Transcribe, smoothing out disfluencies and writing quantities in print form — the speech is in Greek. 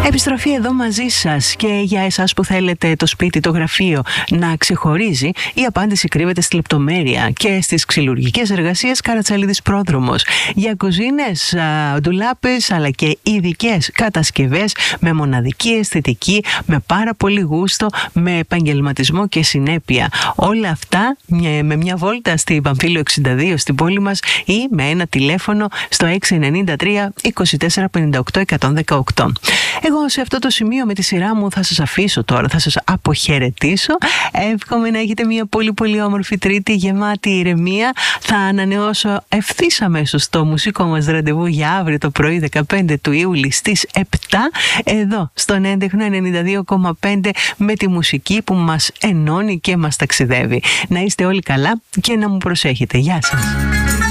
Επιστροφή εδώ μαζί σας, και για εσάς που θέλετε το σπίτι, το γραφείο να ξεχωρίζει, η απάντηση κρύβεται στη λεπτομέρεια και στις ξυλουργικές εργασίες Καρατσαλίδης Πρόδρομος. Για κουζίνες, ντουλάπες αλλά και ειδικές κατασκευές με μοναδική αισθητική, με πάρα πολύ γούστο, με επαγγελματισμό και συνέπεια. Όλα αυτά με μια βόλτα στη Παμφύλιο 62 στην πόλη μας ή με ένα τηλέφωνο στο 693 24 58 118. Εγώ σε αυτό το σημείο με τη σειρά μου θα σας αφήσω τώρα, θα σας αποχαιρετήσω. Εύχομαι να έχετε μια πολύ πολύ όμορφη Τρίτη γεμάτη ηρεμία. Θα ανανεώσω ευθύς αμέσως το μουσικό μας ραντεβού για αύριο το πρωί 15 του Ιούλη στις 7 εδώ στον έντεχνο 92,5 με τη μουσική που μας ενώνει και μας ταξιδεύει. Να είστε όλοι καλά και να μου προσέχετε. Γεια σας.